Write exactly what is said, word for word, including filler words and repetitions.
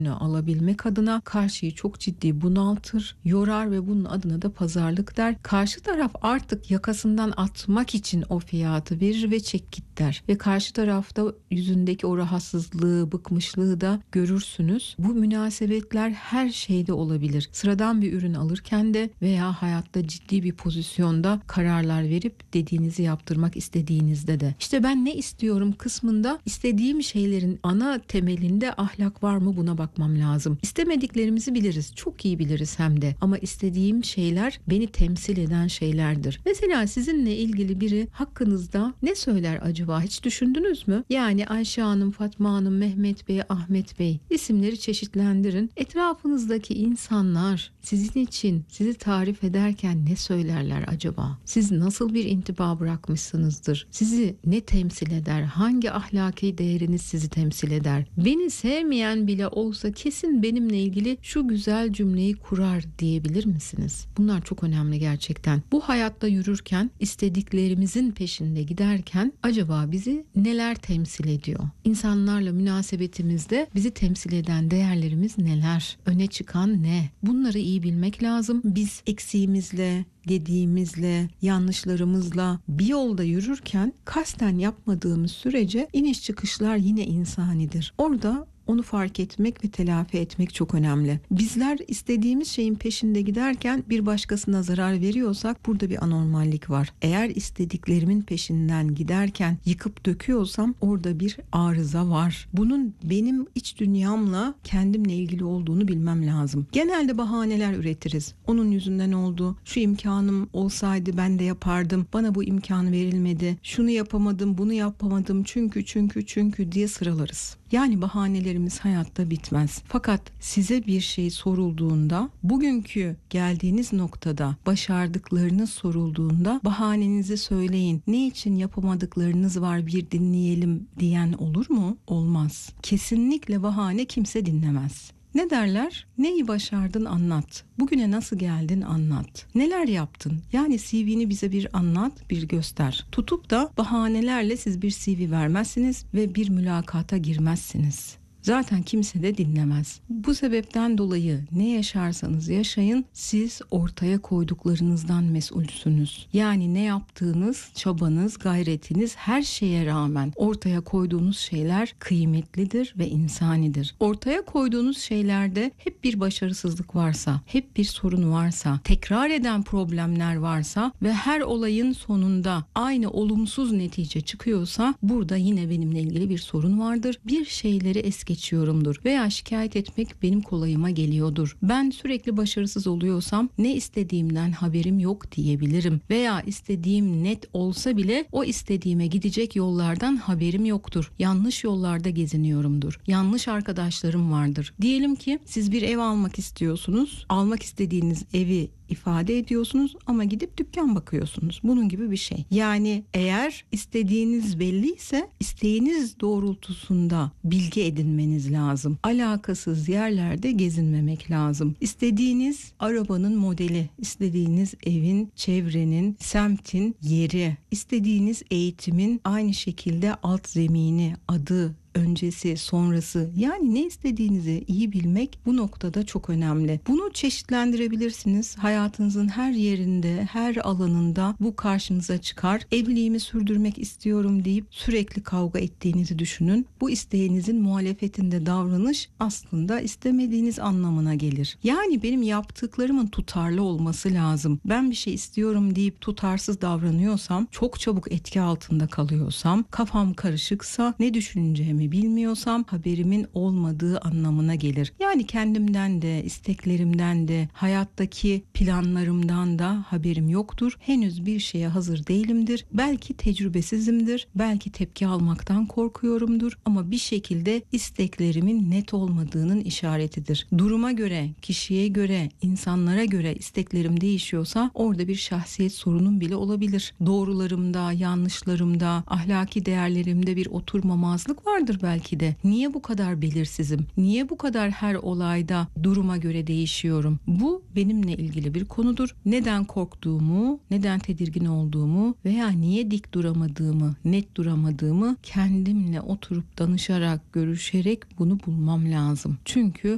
alabilmek adına karşıyı çok ciddi bunaltır, yorar ve bunun adına da pazarlık der. Karşı taraf artık yakasından atmak için o fiyatı verir ve çek git der. Ve karşı tarafta yüzündeki o rahatsızlığı, bıkmışlığı da görürsünüz. Bu münasebetler her şeyde olabilir. Sıradan bir ürün alırken de veya hayatta ciddi bir pozisyonda kararlar verip dediğinizi yaptırmak istediğinizde de. İşte ben ne istiyorum kısmında istediğim şeylerin ana temelinde ahlak var mı buna bakmam lazım. İstemediklerimizi biliriz. Çok iyi biliriz hem de. Ama istediğim şeyler beni temsil eden şeylerdir. Mesela sizinle ilgili biri hakkınızda ne söyler acaba? Hiç düşündünüz mü? Yani Ayşe Hanım, Fatma Hanım, Mehmet Bey, Ahmet Bey isimleri çeşitlendirin. Etrafınızdaki insanlar sizin için sizi tarif ederken ne söylerler acaba? Siz nasıl bir intiba bırakmışsınızdır? Sizi ne temsil eder? Hangi ahlaki değeriniz sizi temsil eder? Beni sevmeyen bile olsa kesin benimle ilgili şu güzel cümleyi kurar diyebilir misiniz? Bunlar çok önemli gerçekten. Bu hayatta yürürken, istediklerimizin peşinde giderken acaba bizi neler temsil ediyor? İnsanlarla münasebetimizde bizi temsil eden değerlerimiz neler? Öne çıkan ne? Bunları iyi bilmek lazım. Biz eksiğimizle, dediğimizle, yanlışlarımızla bir yolda yürürken kasten yapmadığımız sürece iniş çıkışlar yine insanidir. Orada onu fark etmek ve telafi etmek çok önemli. Bizler istediğimiz şeyin peşinde giderken bir başkasına zarar veriyorsak burada bir anormallik var. Eğer istediklerimin peşinden giderken yıkıp döküyorsam orada bir arıza var. Bunun benim iç dünyamla kendimle ilgili olduğunu bilmem lazım. Genelde bahaneler üretiriz. Onun yüzünden oldu. Şu imkanım olsaydı ben de yapardım. Bana bu imkan verilmedi. Şunu yapamadım, bunu yapamadım. Çünkü çünkü çünkü diye sıralarız. Yani bahanelerimiz hayatta bitmez. Fakat size bir şey sorulduğunda, bugünkü geldiğiniz noktada başardıklarınız sorulduğunda bahanenizi söyleyin. Ne için yapamadıklarınız var bir dinleyelim diyen olur mu? Olmaz. Kesinlikle bahane kimse dinlemez. Ne derler? Neyi başardın anlat. Bugüne nasıl geldin anlat. Neler yaptın? Yani C V'ni bize bir anlat, bir göster. Tutup da bahanelerle siz bir C V vermezsiniz ve bir mülakata girmezsiniz. Zaten kimse de dinlemez. Bu sebepten dolayı ne yaşarsanız yaşayın siz ortaya koyduklarınızdan mesulsünüz. Yani ne yaptığınız, çabanız, gayretiniz her şeye rağmen ortaya koyduğunuz şeyler kıymetlidir ve insanidir. Ortaya koyduğunuz şeylerde hep bir başarısızlık varsa, hep bir sorun varsa, tekrar eden problemler varsa ve her olayın sonunda aynı olumsuz netice çıkıyorsa burada yine benimle ilgili bir sorun vardır. Bir şeyleri es geçiyorumdur veya şikayet etmek benim kolayıma geliyordur. Ben sürekli başarısız oluyorsam ne istediğimden haberim yok diyebilirim veya istediğim net olsa bile o istediğime gidecek yollardan haberim yoktur. Yanlış yollarda geziniyorumdur. Yanlış arkadaşlarım vardır. Diyelim ki siz bir ev almak istiyorsunuz. Almak istediğiniz evi ifade ediyorsunuz ama gidip dükkan bakıyorsunuz. Bunun gibi bir şey. Yani eğer istediğiniz belliyse isteğiniz doğrultusunda bilgi edinmeniz lazım. Alakasız yerlerde gezinmemek lazım. İstediğiniz arabanın modeli, istediğiniz evin, çevrenin, semtin yeri, istediğiniz eğitimin aynı şekilde alt zemini, adı, öncesi, sonrası, yani ne istediğinizi iyi bilmek bu noktada çok önemli. Bunu çeşitlendirebilirsiniz. Hayatınızın her yerinde, her alanında bu karşınıza çıkar. Evliliğimi sürdürmek istiyorum deyip sürekli kavga ettiğinizi düşünün. Bu isteğinizin muhalefetinde davranış aslında istemediğiniz anlamına gelir. Yani benim yaptıklarımın tutarlı olması lazım. Ben bir şey istiyorum deyip tutarsız davranıyorsam, çok çabuk etki altında kalıyorsam, kafam karışıksa, ne düşüneceğimi bilmiyorsam haberimin olmadığı anlamına gelir. Yani kendimden de, isteklerimden de, hayattaki planlarımdan da haberim yoktur. Henüz bir şeye hazır değilimdir. Belki tecrübesizimdir. Belki tepki almaktan korkuyorumdur. Ama bir şekilde isteklerimin net olmadığının işaretidir. Duruma göre, kişiye göre, insanlara göre isteklerim değişiyorsa orada bir şahsiyet sorunum bile olabilir. Doğrularımda, yanlışlarımda, ahlaki değerlerimde bir oturmamazlık vardır belki de. Niye bu kadar belirsizim? Niye bu kadar her olayda duruma göre değişiyorum? Bu benimle ilgili bir konudur. Neden korktuğumu, neden tedirgin olduğumu veya niye dik duramadığımı, net duramadığımı kendimle oturup danışarak, görüşerek bunu bulmam lazım. Çünkü